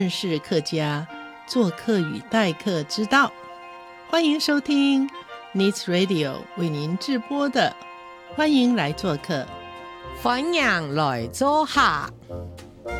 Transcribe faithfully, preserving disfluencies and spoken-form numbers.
认识客家做客与待客之道。欢迎收听 Needs Radio 为您直播的欢迎来做客， 欢迎来做客。